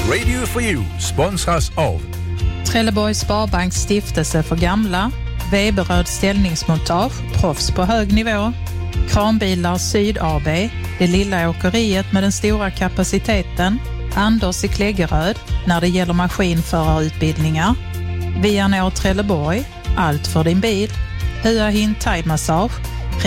Radio for You sponsras av Trelleborgs Sparbanks stiftelse för gamla, Weberöd ställningsmontage, proffs på hög nivå, Kranbilar Syd AB, det lilla åkeriet med den stora kapaciteten, Anders i Kläggeröd när det gäller maskinförarutbildningar, Vianor Trelleborg, allt för din bil, Hua Hin Thai Massage,